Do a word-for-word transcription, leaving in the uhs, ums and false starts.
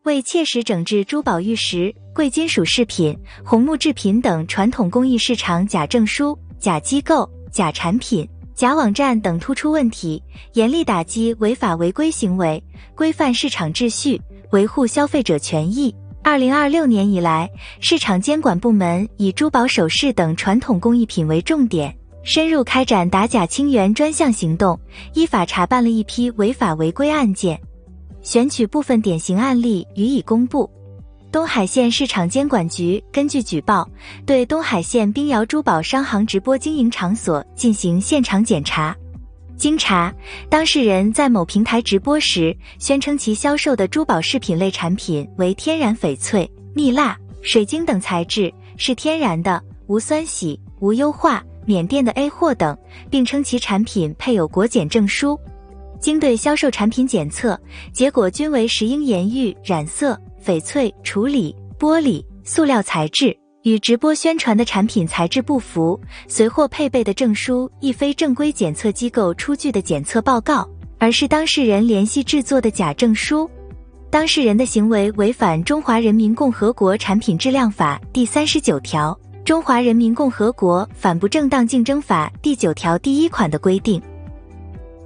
为切实整治珠宝玉石、贵金属饰品、红木制品等传统工艺市场假证书、假机构、假产品、假网站等突出问题，严厉打击违法违规行为，规范市场秩序，维护消费者权益。二零二六年以来，市场监管部门以珠宝首饰等传统工艺品为重点，深入开展打假清源专项行动，依法查办了一批违法违规案件，选取部分典型案例予以公布。东海县市场监管局根据举报，对东海县冰瑶珠宝商行直播经营场所进行现场检查。经查，当事人在某平台直播时，宣称其销售的珠宝饰品类产品为天然翡翠、蜜蜡、水晶等材质，是天然的，无酸洗、无优化、缅甸的 A 货等，并称其产品配有国检证书。经对销售产品检测，结果均为石英岩玉染色、翡翠处理、玻璃、塑料材质，与直播宣传的产品材质不符，随货配备的证书亦非正规检测机构出具的检测报告，而是当事人联系制作的假证书。当事人的行为违反《中华人民共和国产品质量法》第三十九条、《中华人民共和国反不正当竞争法》第九条第一款的规定。